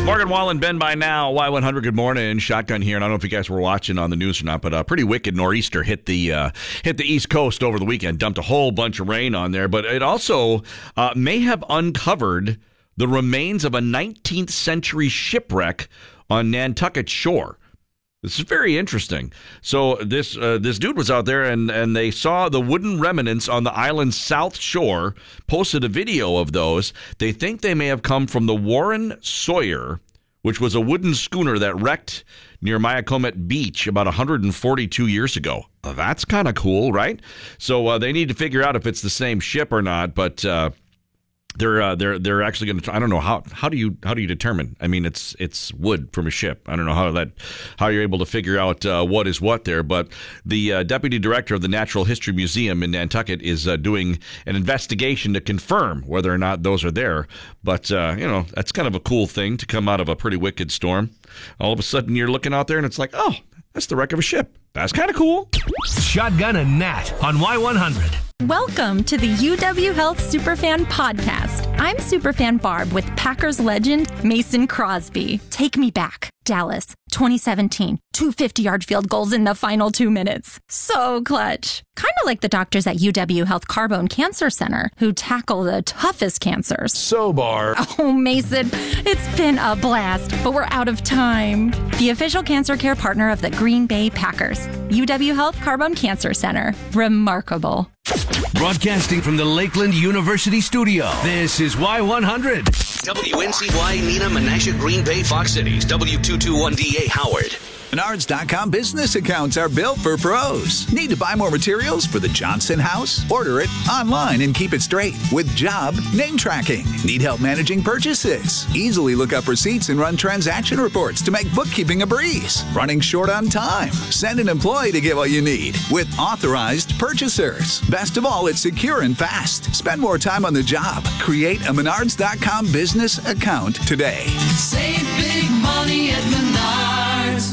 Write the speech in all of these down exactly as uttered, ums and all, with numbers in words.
Morgan Wallen, Ben by now, Y one hundred, good morning. Shotgun here, and I don't know if you guys were watching on the news or not, but a pretty wicked nor'easter hit the uh, hit the East Coast over the weekend, dumped a whole bunch of rain on there, but it also uh, may have uncovered the remains of a nineteenth century shipwreck on Nantucket shore. This is very interesting. So this uh, this dude was out there, and, and they saw the wooden remnants on the island's south shore, posted a video of those. They think they may have come from the Warren Sawyer, which was a wooden schooner that wrecked near Myakomet Beach about one hundred forty-two years ago. Well, that's kind of cool, right? So uh, they need to figure out if it's the same ship or not, but... Uh, They're uh, they're they're actually going to. I don't know how how do you how do you determine? I mean, it's it's wood from a ship. I don't know how that how you're able to figure out uh, what is what there. But the uh, deputy director of the Natural History Museum in Nantucket is uh, doing an investigation to confirm whether or not those are there. But uh, you know, that's kind of a cool thing to come out of a pretty wicked storm. All of a sudden, you're looking out there and it's like, oh, that's the wreck of a ship. That's kind of cool. Shotgun and Nat on Y one hundred. Welcome to the U W Health Superfan Podcast. I'm Superfan Barb with Packers legend Mason Crosby. Take me back. Dallas, twenty seventeen. Two fifty-yard field goals in the final two minutes. So clutch. Kind of like the doctors at U W Health Carbone Cancer Center who tackle the toughest cancers. So, Barb. Oh, Mason, it's been a blast, but we're out of time. The official cancer care partner of the Green Bay Packers. U W Health Carbone Cancer Center. Remarkable. Broadcasting from the Lakeland University studio, this is Y one hundred. W N C Y, Neenah, Menasha, Green Bay, Fox Cities, W two twenty-one D A, Howard. Menards dot com business accounts are built for pros. Need to buy more materials for the Johnson house? Order it online and keep it straight with Job Name Tracking. Need help managing purchases? Easily look up receipts and run transaction reports to make bookkeeping a breeze. Running short on time? Send an employee to get what you need with authorized purchasers. Best of all, it's secure and fast. Spend more time on the job. Create a Menards dot com business account today. Save big money at Menards.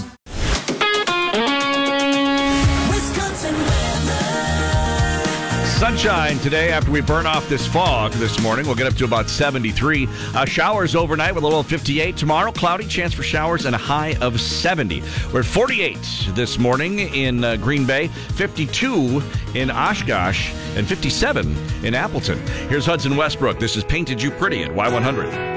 Sunshine today after we burn off this fog this morning. We'll get up to about seventy-three. Uh, showers overnight with a low of fifty-eight. Tomorrow, cloudy, chance for showers and a high of seventy. We're at forty-eight this morning in uh, Green Bay, fifty-two in Oshkosh, and fifty-seven in Appleton. Here's Hudson Westbrook. This is Painted You Pretty at Y one hundred.